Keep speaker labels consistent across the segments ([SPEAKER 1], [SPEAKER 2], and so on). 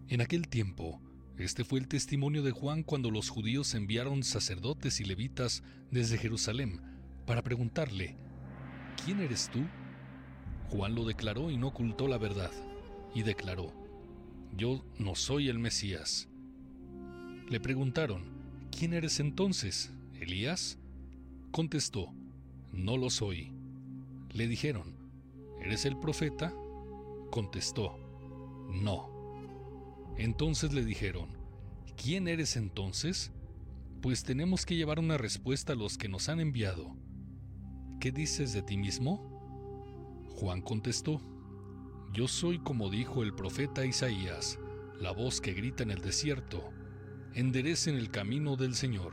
[SPEAKER 1] En aquel tiempo, este fue el testimonio de Juan cuando los judíos enviaron sacerdotes y levitas desde Jerusalén para preguntarle: ¿quién eres tú? Juan lo declaró y no ocultó la verdad, y declaró: yo no soy el Mesías. Le preguntaron: ¿quién eres entonces? ¿Elías? Contestó: no lo soy. Le dijeron: ¿eres el profeta? Contestó: no. Entonces le dijeron: ¿quién eres entonces? Pues tenemos que llevar una respuesta a los que nos han enviado. ¿Qué dices de ti mismo? Juan contestó: yo soy como dijo el profeta Isaías, la voz que grita en el desierto: enderecen el camino del Señor.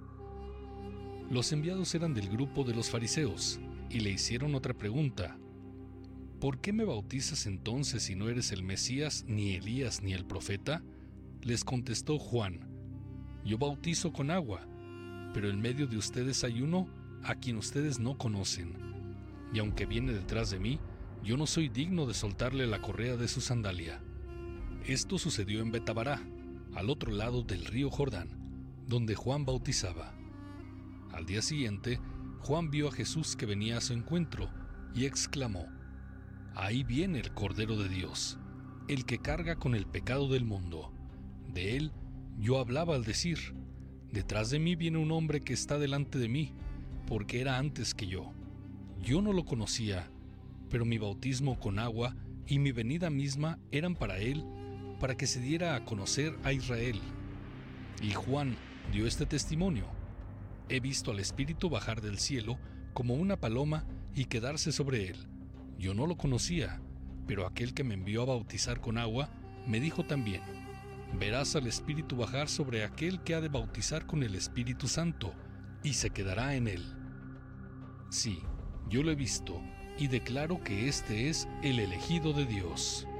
[SPEAKER 1] Los enviados eran del grupo de los fariseos, y le hicieron otra pregunta: ¿por qué me bautizas entonces si no eres el Mesías, ni Elías, ni el profeta? Les contestó Juan: yo bautizo con agua, pero en medio de ustedes hay uno a quien ustedes no conocen, y aunque viene detrás de mí, yo no soy digno de soltarle la correa de su sandalia. Esto sucedió en Betabará, al otro lado del río Jordán, donde Juan bautizaba. Al día siguiente, Juan vio a Jesús que venía a su encuentro y exclamó: ahí viene el Cordero de Dios, el que carga con el pecado del mundo. De él yo hablaba al decir: detrás de mí viene un hombre que está delante de mí, porque era antes que yo. Yo no lo conocía, pero mi bautismo con agua y mi venida misma eran para él, para que se diera a conocer a Israel. Y Juan dio este testimonio: he visto al Espíritu bajar del cielo como una paloma y quedarse sobre él. Yo no lo conocía, pero aquel que me envió a bautizar con agua me dijo también: verás al Espíritu bajar sobre aquel que ha de bautizar con el Espíritu Santo, y se quedará en él. Sí, yo lo he visto, y declaro que este es el elegido de Dios.